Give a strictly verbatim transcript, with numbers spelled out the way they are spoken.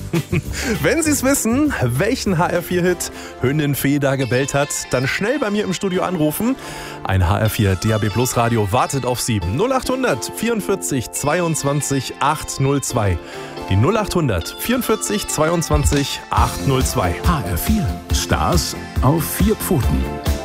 Wenn Sie es wissen, welchen H R vier Hit Hündin Fee da gebellt hat, dann schnell bei mir im Studio anrufen. Ein H R vier D A B Plus Radio wartet auf Sie. null acht hundert vierundvierzig zweiundzwanzig achthundertzwei. Die null acht hundert vierundvierzig zweiundzwanzig achthundertzwei. H R vier. Stars auf vier Pfoten.